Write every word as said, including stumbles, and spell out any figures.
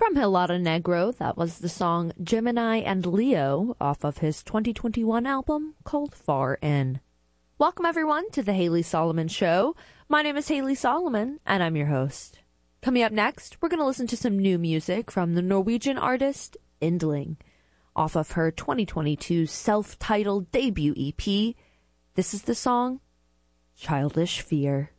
From Hilada Negro, that was the song Gemini and Leo off of his twenty twenty-one album called Far In. Welcome everyone to the Haley Solomon Show. My name is Haley Solomon and I'm your host. Coming up next, we're going to listen to some new music from the Norwegian artist Indling off of her twenty twenty-two self-titled debut E P. This is the song Childish Fear.